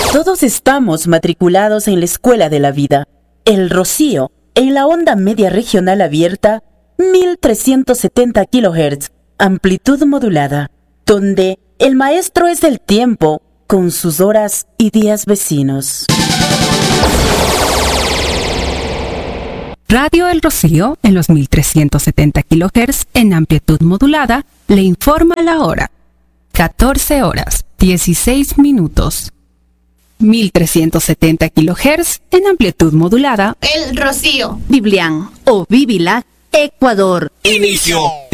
Todos estamos matriculados en la Escuela de la Vida. El Rocío, en la onda media regional abierta, 1370 kHz, amplitud modulada, donde el maestro es el tiempo, con sus horas y días vecinos. Radio El Rocío, en los 1370 kHz, en amplitud modulada, le informa la hora. 14 horas, 16 minutos. 1370 kHz, en amplitud modulada. El Rocío. Biblián o Bibilac, Ecuador. Inicio